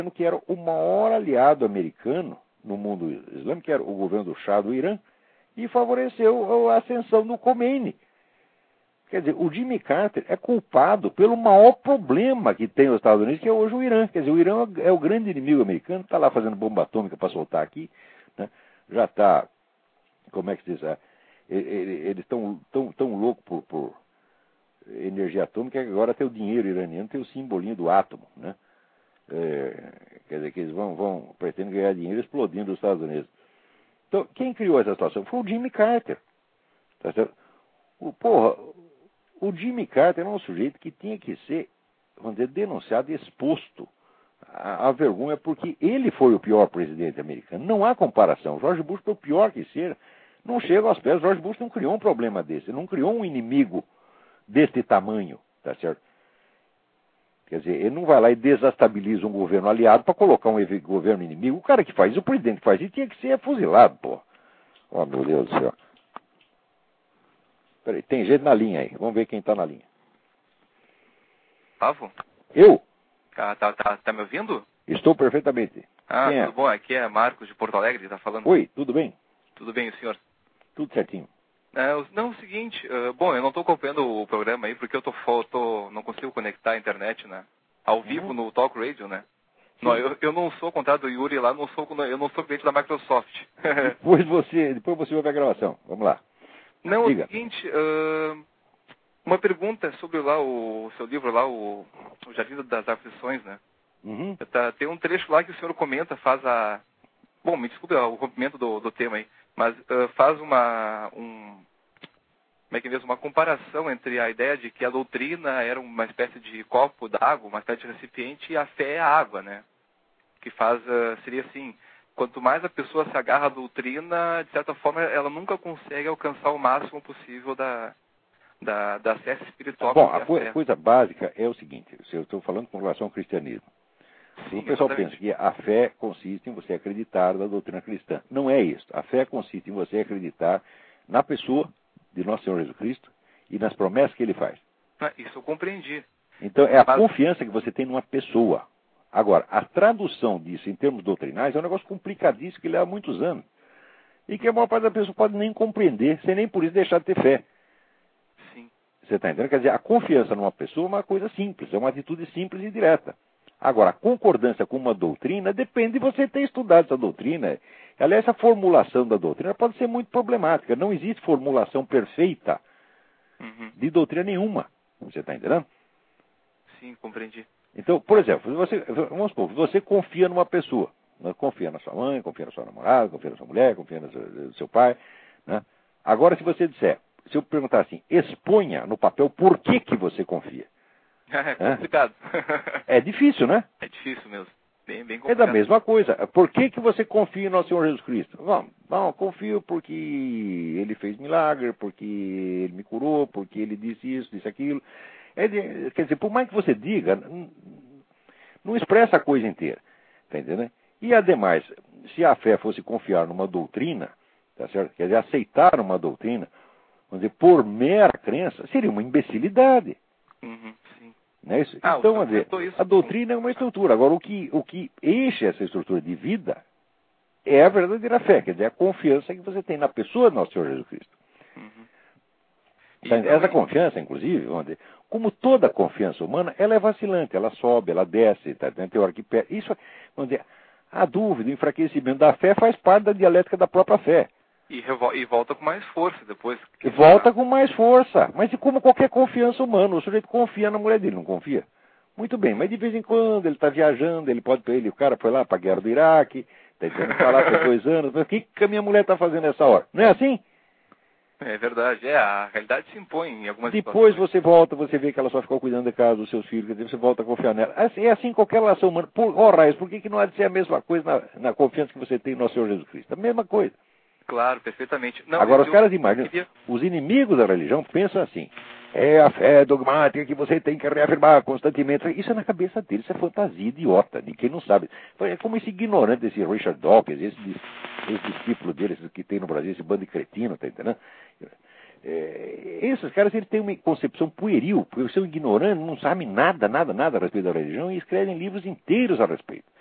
que era o maior aliado americano no mundo islâmico, que era o governo do Shah do Irã, e favoreceu a ascensão do Khomeini. Quer dizer, o Jimmy Carter é culpado pelo maior problema que tem os Estados Unidos, que é hoje o Irã. Quer dizer, o Irã é o grande inimigo americano, está lá fazendo bomba atômica para soltar aqui, né? Já está, como é que se diz? Eles estão tão loucos por energia atômica que agora tem o dinheiro iraniano, tem o simbolinho do átomo, né? Quer dizer, que eles pretendem ganhar dinheiro explodindo os Estados Unidos. Então, quem criou essa situação foi o Jimmy Carter. Tá certo? O Jimmy Carter é um sujeito que tinha que ser, vamos dizer, denunciado e exposto à vergonha, porque ele foi o pior presidente americano. Não há comparação. George Bush, por pior que seja, não chega aos pés. George Bush não criou um problema desse, não criou um inimigo deste tamanho, tá certo? Quer dizer, ele não vai lá e desestabiliza um governo aliado para colocar um governo inimigo. O cara que faz isso, o presidente que faz isso, tinha que ser fuzilado, pô. Oh, meu Deus do céu. Peraí, tem gente na linha aí. Vamos ver quem está na linha. Pavo? Eu? Tá me ouvindo? Estou perfeitamente. Quem tudo bom? Aqui é Marcos de Porto Alegre, tá falando. Oi, tudo bem? Tudo bem, o senhor? Tudo certinho. Não, o seguinte, bom, eu não estou acompanhando o programa aí porque não consigo conectar a internet, né? Ao vivo no Talk Radio, né? Não, eu não sou contrato do Yuri lá, eu não sou cliente da Microsoft. Depois você ouve a gravação. Vamos lá. Não, Diga. É o seguinte, uma pergunta sobre lá o seu livro lá, o Jardim das Aflições, né? Uhum. Tem um trecho lá que o senhor comenta, bom, me desculpe o rompimento do tema aí, mas faz como é que é mesmo, uma comparação entre a ideia de que a doutrina era uma espécie de copo d'água, uma espécie de recipiente, e a fé é a água, né? Que seria assim, quanto mais a pessoa se agarra à doutrina, de certa forma, ela nunca consegue alcançar o máximo possível da acesso espiritual. Bom, a coisa básica é o seguinte, eu estou falando com relação ao cristianismo. Sim, o pessoal exatamente. pensa que a fé consiste em você acreditar na doutrina cristã. Não é isso. A fé consiste em você acreditar na pessoa de Nosso Senhor Jesus Cristo e nas promessas que Ele faz. Isso eu compreendi. Então, é a confiança que você tem numa pessoa. Agora, a tradução disso em termos doutrinais é um negócio complicadíssimo que leva muitos anos. E que a maior parte da pessoa pode nem compreender, sem nem por isso deixar de ter fé. Sim. Você está entendendo? Quer dizer, a confiança numa pessoa é uma coisa simples, é uma atitude simples e direta. Agora, a concordância com uma doutrina depende de você ter estudado essa doutrina. Aliás, essa formulação da doutrina pode ser muito problemática. Não existe formulação perfeita de doutrina nenhuma. Você está entendendo? Sim, compreendi. Então, por exemplo, vamos supor, você confia numa pessoa. Né? Confia na sua mãe, confia na sua namorada, confia na sua mulher, confia no seu pai. Né? Agora, se eu perguntar assim, exponha no papel por que você confia. É complicado. É difícil, né? É difícil mesmo. Bem complicado. É da mesma coisa. Por que você confia em Nosso Senhor Jesus Cristo? Bom, confio porque Ele fez milagre, porque Ele me curou, porque Ele disse isso, disse aquilo. Quer dizer, por mais que você diga, não expressa a coisa inteira. Tá entendendo? E, ademais, se a fé fosse confiar numa doutrina, tá certo? Quer dizer, aceitar uma doutrina, vamos dizer, por mera crença, seria uma imbecilidade. Sim. Não é isso? Então, vamos dizer, a doutrina é uma estrutura. Agora, o que enche essa estrutura de vida é a verdadeira fé, quer dizer, a confiança que você tem na pessoa do Nosso Senhor Jesus Cristo. Essa confiança, inclusive, vamos dizer, como toda confiança humana, ela é vacilante, ela sobe, ela desce, tá? Tem hora que perde. Isso, vamos dizer, a dúvida, o enfraquecimento da fé faz parte da dialética da própria fé. E volta com mais força depois. Volta com mais força. Mas e como qualquer confiança humana, o sujeito confia na mulher dele, não confia? Muito bem, mas de vez em quando ele está viajando, o cara foi lá para a guerra do Iraque, está lá por 2 anos, mas o que a minha mulher está fazendo nessa hora? Não é assim? É verdade, a realidade se impõe em algumas Depois situações. você volta, você vê que ela só ficou cuidando da casa dos seus filhos, quer dizer, você volta a confiar nela. É assim qualquer relação humana. Raios, por que não há de ser a mesma coisa na confiança que você tem no Nosso Senhor Jesus Cristo? A mesma coisa. Claro, perfeitamente. Não, agora, os caras imaginam, os inimigos da religião pensam assim, é a fé dogmática que você tem que reafirmar constantemente. Isso é na cabeça deles, isso é fantasia idiota, de quem não sabe. É como esse ignorante, esse Richard Dawkins, esse discípulo dele, esse que tem no Brasil, esse bando de cretino, tá entendendo? Esses caras, eles têm uma concepção pueril, porque são ignorantes, não sabem nada a respeito da religião e escrevem livros inteiros a respeito.